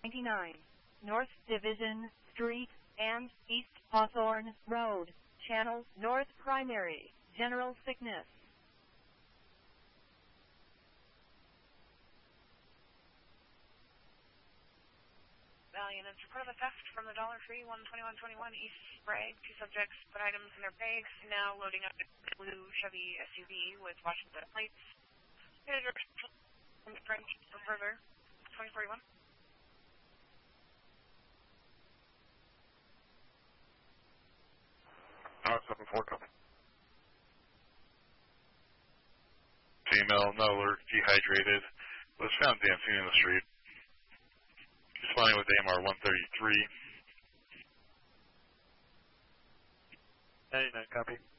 99, North Division Street and East Hawthorne Road, Channel North Primary, General Sickness. Valiant, it's report of a theft from the Dollar Tree, 12121 East Sprague. 2 subjects put items in their bags, now loading up a blue Chevy SUV with Washington plates. French River, 2041. R74 copy. Female, no alert, dehydrated, was found dancing in the street. Responding with AMR 133. 99 copy.